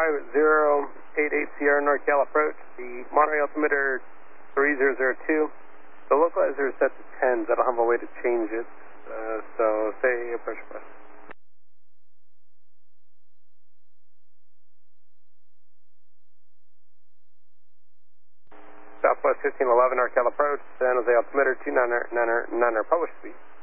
5088 Sierra NorCal approach, the Monterey altimeter 3002. The localizer is set to 10s. I don't have a way to change it, so say approach request. Southwest 1511 NorCal approach, San Jose altimeter 2999, published speed.